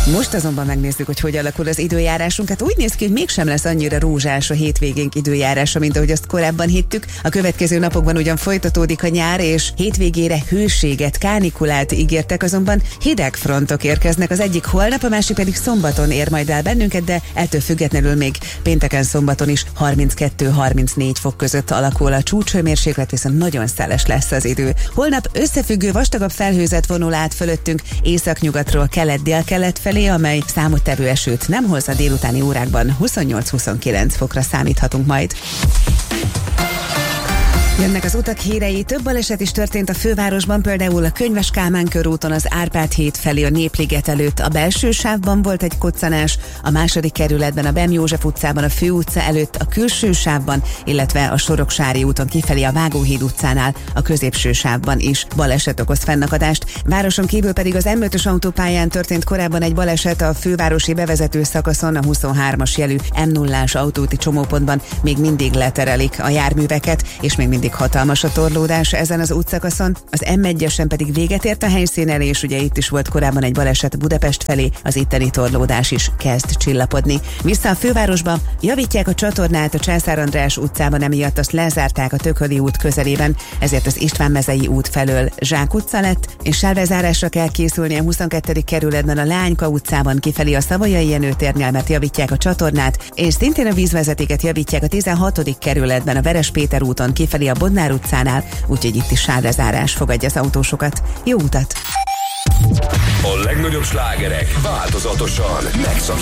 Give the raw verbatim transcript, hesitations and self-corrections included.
Most azonban megnézzük, hogy hogy alakul az időjárásunk. Hát úgy néz ki, hogy mégsem lesz annyira rózsás a hétvégénk időjárása, mint ahogy azt korábban hittük. A következő napokban ugyan folytatódik a nyár, és hétvégére hőséget, kánikulát ígértek, azonban hideg frontok érkeznek. Az egyik holnap, a másik pedig szombaton ér majd el bennünket, de ettől függetlenül még pénteken, szombaton is harminckettő-harmincnégy fok között alakul a csúcshőmérséklet, viszont nagyon szeles lesz az idő. Holnap összefüggő, vastagabb felhőzet vonul át fölöttünk északnyugatról kelet-dél-kelet felé, amely számottevő esőt nem hoz. A délutáni órákban huszonnyolc-huszonkilenc fokra számíthatunk majd. Jönnek az utak hírei, több baleset is történt a fővárosban, például a Könyves Kálmán körúton az Árpád híd felé a Népliget előtt a belső sávban volt egy koccanás, a második kerületben a Bem József utcában a Főutca előtt a külső sávban, illetve a Soroksári úton kifelé a Vágóhíd utcánál a középső sávban is baleset okoz fennakadást. Városon kívül pedig az M ötös autópályán történt korábban egy baleset a fővárosi bevezető szakaszon, a huszonhármas jelű M nullás autóúti csomópontban még mindig leterelik a járműveket, és még mindig hatalmas a torlódás ezen az útszakaszon. Az M egyesen pedig véget ért a helyszínen, és ugye itt is volt korábban egy baleset Budapest felé, az itteni torlódás is kezd csillapodni. Vissza a fővárosba, javítják a csatornát a Császár András utcában, emiatt azt lezárták a Tököli út közelében, ezért az István-mezei út felől Zsák utca lett, és sávlezárásra kell készülni a huszonkettő kerületben a Leányka utcában kifelé a Savoyai Jenő térnél, mert javítják a csatornát, és szintén a vízvezetéket javítják a tizenhatodik kerületben a Veres Péter úton kifelé a Bodnár utcánál, úgyhogy itt is sávlezárás fogadja az autósokat. Jó utat! A legnagyobb slágerek változatosan megszakítják